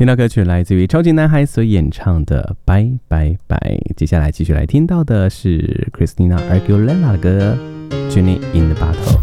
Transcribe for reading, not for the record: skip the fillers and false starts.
听到歌曲来自于超级男孩所演唱的拜拜拜。接下来继续来听到的是 Christina Aguilera 的歌 Journey in the Bottle。